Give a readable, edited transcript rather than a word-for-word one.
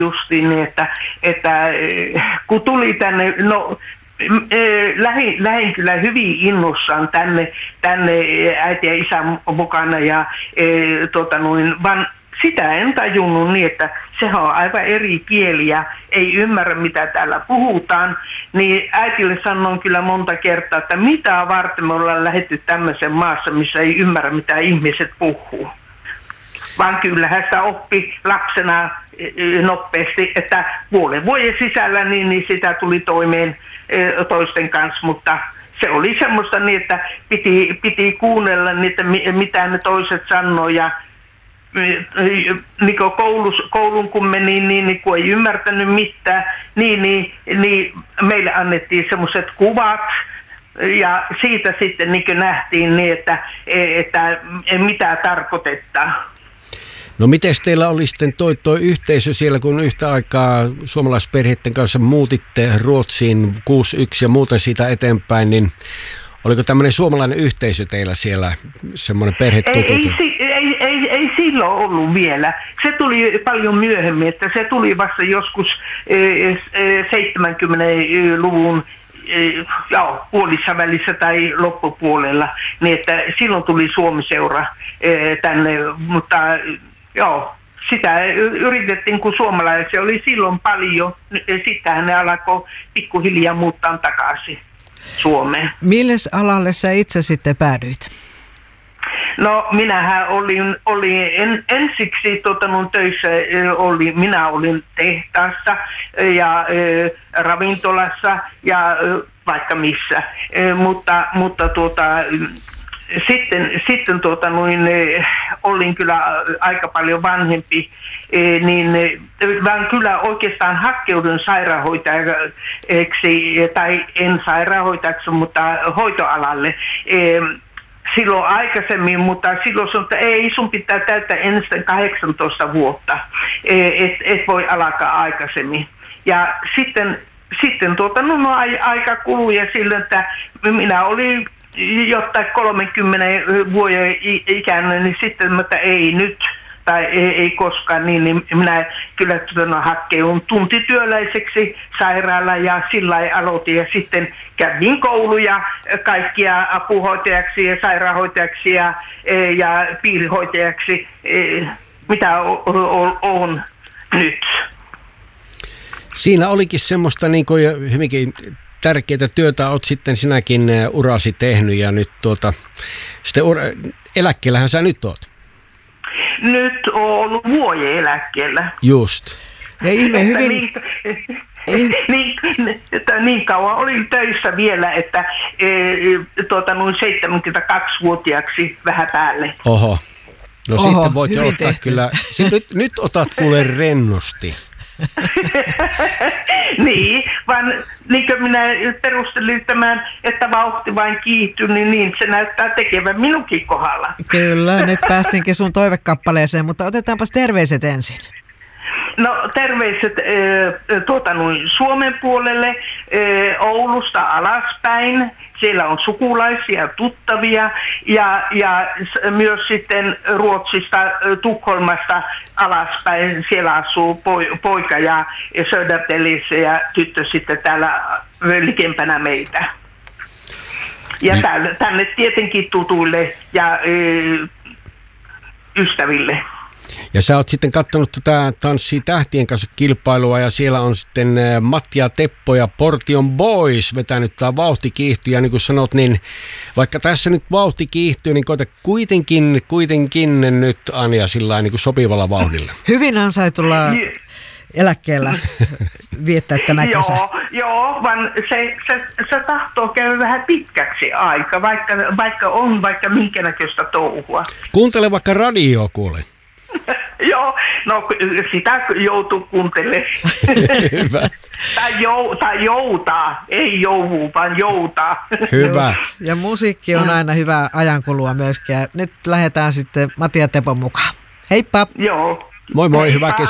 justiin, että kun tuli tänne, lähdin kyllä hyvin innossaan tänne äiti ja isän mukana vaan sitä en tajunnut niin, että sehän on aivan eri kieli ja ei ymmärrä mitä täällä puhutaan, niin äitille sanoin kyllä monta kertaa, että mitä varten me ollaan lähdetty tämmöisen maassa, missä ei ymmärrä mitä ihmiset puhuu. Vaan kyllähän sitä oppi lapsena nopeasti, että puolen vuoden sisällä niin sitä tuli toimeen toisten kanssa, mutta se oli semmoista niin, että piti kuunnella niitä, mitä ne toiset sanoo ja niin koulun kun meni, niin kun ei ymmärtänyt mitään, niin meille annettiin semmoiset kuvat ja siitä sitten niin nähtiin niin, että mitä tarkoittaa. No miten teillä oli sitten toi yhteisö siellä, kun yhtä aikaa suomalaisperheiden kanssa muutitte Ruotsiin 61 ja muuten siitä eteenpäin, niin oliko tämmöinen suomalainen yhteisö teillä siellä, semmoinen perhetututu? Ei silloin ollut vielä. Se tuli paljon myöhemmin, että se tuli vasta joskus 70-luvun puolissa välissä tai loppupuolella, niin että silloin tuli Suomi-seura tänne, mutta sitä yritettiin, kun suomalaisia oli silloin paljon, sittenhän ne alkoi pikkuhiljaa muuttaa takaisin Suomeen. Milles alalle sä itse sitten päädyit? No minähän olin ensiksi töissä, minä olin tehtaassa ja ravintolassa ja vaikka missä, mutta sitten olin kyllä aika paljon vanhempi, niin vaan kyllä oikeastaan hakkeudun sairaanhoitajaksi, tai en sairaanhoitajaksi, mutta hoitoalalle. Silloin aikaisemmin, mutta silloin sanoi, että ei, sun pitää täyttää ensin 18 vuotta, et voi alkaa aikaisemmin. Ja sitten aika kului ja silloin, että minä olin jotain 30 vuoden ikäinen, niin sitten, että ei nyt tai ei koskaan, niin minä kyllä hakkeudun tuntityöläiseksi sairaala ja sillä lailla aloitin ja sitten kävin kouluja kaikkia apuhoitajaksi ja sairaanhoitajaksi ja piirihoitajaksi, mitä on nyt. Siinä olikin semmoista niin kuin hyvinkin tärkeää työtä, olet sitten sinäkin urasi tehnyt ja nyt sitten eläkkeellähän sä nyt oot? Nyt on ollut vuoden eläkkeellä. Just. Ja ihme hyvin... Niin kauan olin töissä vielä, että noin 72-vuotiaaksi vähän päälle. Oho. No sitten voit jo ottaa tehty. kyllä. Nyt otat kuule rennosti. Niin, vaan niin kuin minä perustelin tämän, että vauhti vain kiihtyy, niin se näyttää tekevän minunkin kohdalla. Kyllä, nyt päästinkin sun toivekappaleeseen, mutta otetaanpas terveiset ensin. No terveiset Suomen puolelle, Oulusta alaspäin. Siellä on sukulaisia, tuttavia ja myös sitten Ruotsista, Tukholmasta alaspäin. Siellä asuu poika ja Södertäljissä ja tyttö sitten täällä likempänä meitä. Ja tänne tietenkin tutuille ja ystäville. Ja sä oot sitten katsonut tätä Tanssii tähtien kanssa -kilpailua ja siellä on sitten Matti ja Teppo ja Portion Boys vetänyt tää vauhti kiihtyy. Ja niin kuin sanot, niin vaikka tässä nyt vauhti kiihtyy, niin koita kuitenkin nyt Anja sillä niin kuin sopivalla vauhdilla. Hyvin ansaitulla eläkkeellä viettää tämä kesä. Joo, vaan se tahtoo käydä vähän pitkäksi aika, vaikka on vaikka minkä näköistä touhua. Kuuntele vaikka radio, kuule. Joo, no sitä joutuu kuuntelemaan. Hyvä. Tai joutaa, ei jouhuu, vaan joutaa. Hyvä. Just. Ja musiikki on aina hyvää ajankulua myöskin. Ja nyt lähdetään sitten Matti ja Tepon mukaan. Heippa! Joo. Moi moi, hyvää kesää.